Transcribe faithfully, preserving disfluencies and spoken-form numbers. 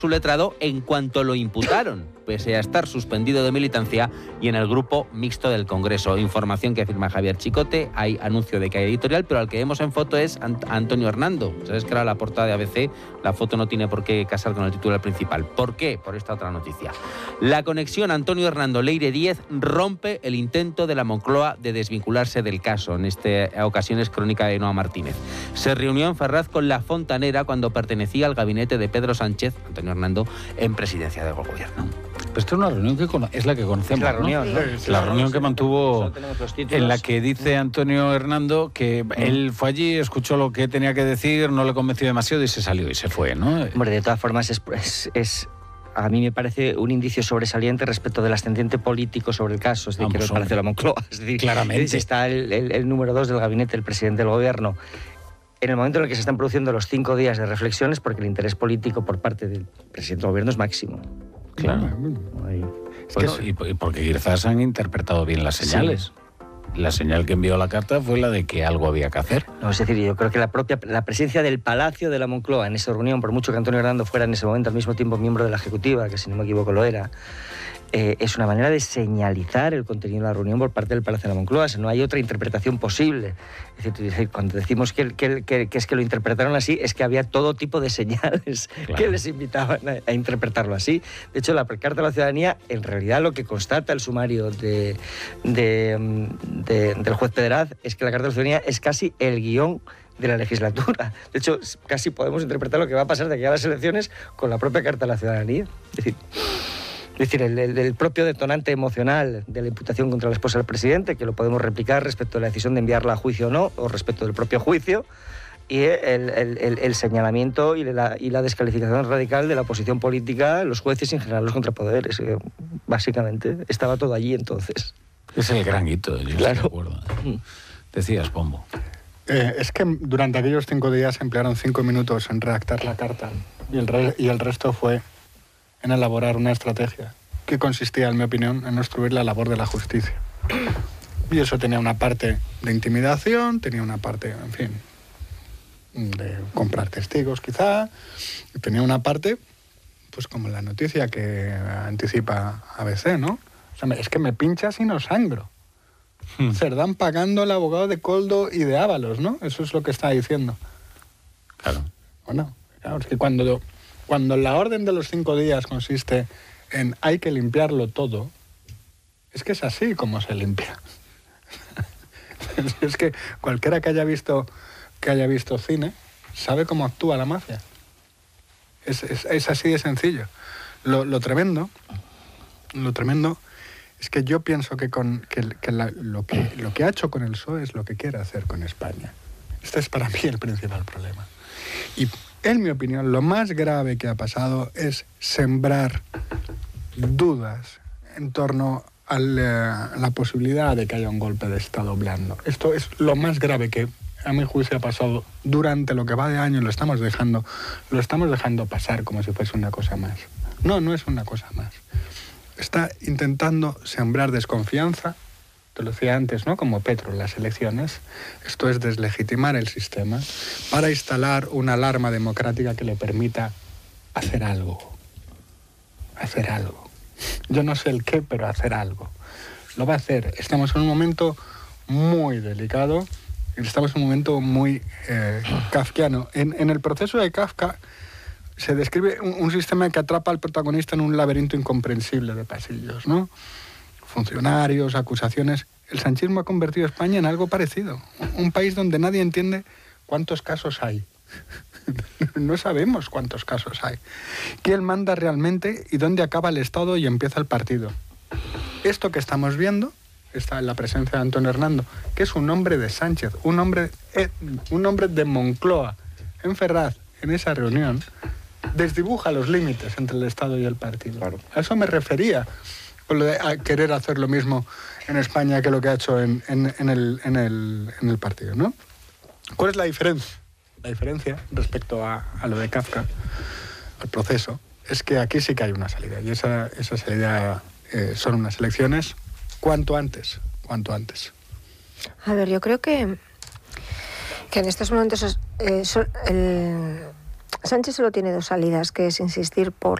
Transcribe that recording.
su letrado en cuanto lo imputaron, pese a estar suspendido de militancia y en el grupo mixto del Congreso. Información que afirma Javier Chicote. Hay anuncio de que hay editorial, pero al que vemos en foto es Ant- Antonio Hernando. Sabes que era la portada de A B C. La foto no tiene por qué casar con el titular principal. ¿Por qué? Por esta otra noticia. La conexión Antonio Hernando-Leire Díez rompe el intento de la Moncloa de desvincularse del caso. En esta ocasión es crónica de Noa Martínez. Se reunió en Ferraz con la Fontanera cuando pertenecía al gabinete de Pedro Sánchez, Antonio Hernando, en presidencia del gobierno. Pero esto es una reunión que cono- es la que conocemos, Es la reunión, ¿no? ¿no? Sí, la reunión que mantuvo, títulos, en la que dice Antonio Hernando que mm. él fue allí, escuchó lo que tenía que decir, no le convenció demasiado y se salió y se fue, ¿no? Hombre, de todas formas es, es, es a mí me parece un indicio sobresaliente respecto del ascendiente político sobre el caso, es decir, Vamos, que el Palacio de la Moncloa. Es decir, claramente. Está el, el, el número dos del gabinete del presidente del gobierno. En el momento en el que se están produciendo los cinco días de reflexiones, porque el interés político por parte del presidente del gobierno es máximo. Claro. Ahí. Bueno, y, y porque quizás han interpretado bien las señales. Sí. La señal que envió la carta fue la de que algo había que hacer. No, es decir, yo creo que la propia la presencia del Palacio de la Moncloa en esa reunión, por mucho que Antonio Hernando fuera en ese momento al mismo tiempo miembro de la Ejecutiva, que si no me equivoco lo era, eh, es una manera de señalizar el contenido de la reunión por parte del Palacio de la Moncloa. O sea, no hay otra interpretación posible. Es decir, cuando decimos que, que, que, que es que lo interpretaron así, es que había todo tipo de señales claro. que les invitaban a, a interpretarlo así. De hecho, la Carta de la Ciudadanía, en realidad lo que constata el sumario de, de, de, del juez Pedraz es que la Carta de la Ciudadanía es casi el guión de la legislatura. De hecho, casi podemos interpretar lo que va a pasar de aquí a las elecciones con la propia Carta de la Ciudadanía. Es decir, Es decir, el, el, el propio detonante emocional de la imputación contra la esposa del presidente, que lo podemos replicar respecto a la decisión de enviarla a juicio o no, o respecto del propio juicio, y el, el, el, el señalamiento y la, y la descalificación radical de la oposición política, los jueces y en general los contrapoderes. Básicamente, estaba todo allí entonces. Es el gran hito, yo claro. estoy de acuerdo. Decías, Pombo. Eh, es que durante aquellos cinco días emplearon cinco minutos en redactar la carta y el, re y el resto fue en elaborar una estrategia que consistía, en mi opinión, en obstruir la labor de la justicia. Y eso tenía una parte de intimidación, tenía una parte, en fin, de comprar testigos quizá, y tenía una parte, pues como la noticia que anticipa A B C, ¿no? O sea, es que me pinchas y no sangro. Hmm. Cerdán pagando al abogado de Coldo y de Ábalos, ¿no? Eso es lo que está diciendo. Claro. ¿O no? Claro, es que cuando... Cuando la orden de los cinco días consiste en hay que limpiarlo todo, es que es así como se limpia. Es que cualquiera que haya visto, que haya visto cine sabe cómo actúa la mafia. Es, es, es así de sencillo. Lo, lo tremendo, lo tremendo es que yo pienso que, con, que, que, la, lo que lo que ha hecho con el P S O E es lo que quiere hacer con España. Este es para mí el principal problema. Y en mi opinión, lo más grave que ha pasado es sembrar dudas en torno a la, la posibilidad de que haya un golpe de Estado blando. Esto es lo más grave que, a mi juicio, ha pasado durante lo que va de año. Lo estamos dejando, lo estamos dejando pasar como si fuese una cosa más. No, no es una cosa más. Está intentando sembrar desconfianza. Te lo decía antes, ¿no? Como Petro en las elecciones. Esto es deslegitimar el sistema para instalar una alarma democrática que le permita hacer algo. Hacer algo. Yo no sé el qué, pero hacer algo. Lo va a hacer. Estamos en un momento muy delicado. Estamos en un momento muy eh, kafkiano. En, en el proceso de Kafka se describe un, un sistema que atrapa al protagonista en un laberinto incomprensible de pasillos, ¿no? Funcionarios, acusaciones. El sanchismo ha convertido a España en algo parecido. Un país donde nadie entiende cuántos casos hay. No sabemos cuántos casos hay. ¿Quién manda realmente y dónde acaba el Estado y empieza el partido? Esto que estamos viendo está en la presencia de Antonio Hernando, que es un hombre de Sánchez, un hombre, eh, un hombre de Moncloa, en Ferraz, en esa reunión, desdibuja los límites entre el Estado y el partido. Claro. A eso me refería. Lo de a querer hacer lo mismo en España que lo que ha hecho en, en, en, el, en, el, en el partido, ¿no? ¿Cuál es la diferencia? La diferencia respecto a, a lo de Kafka, al proceso, es que aquí sí que hay una salida. Y esa, esa salida eh, son unas elecciones cuanto antes, cuanto antes. A ver, yo creo que, que en estos momentos eh, son, el, Sánchez solo tiene dos salidas, que es insistir por